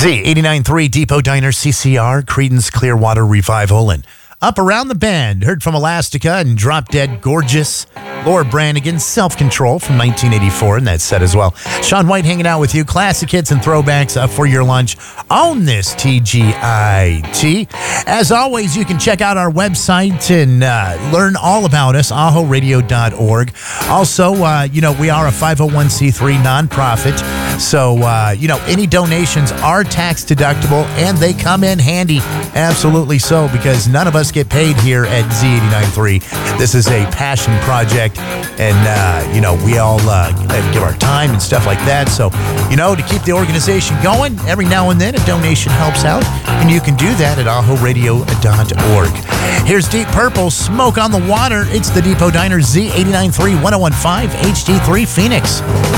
Z89.3 Depot Diner CCR, Creedence Clearwater Revival, and Up Around the Bend. Heard from Elastica and Drop Dead Gorgeous. Laura Branigan, Self-Control from 1984 in that set as well. Sean White hanging out with you. Classic hits and throwbacks for your lunch on this TGIT. As always, you can check out our website and learn all about us, ahoradio.org. Also, we are a 501c3 nonprofit. So, any donations are tax deductible and they come in handy. Absolutely so, because none of us get paid here at Z89.3. This is a passion project, and, we all give our time and stuff like that. So, to keep the organization going, every now and then a donation helps out, and you can do that at ahoradio.org. Here's Deep Purple, Smoke on the Water. It's the Depot Diner, Z89.3 1015 HD3 Phoenix.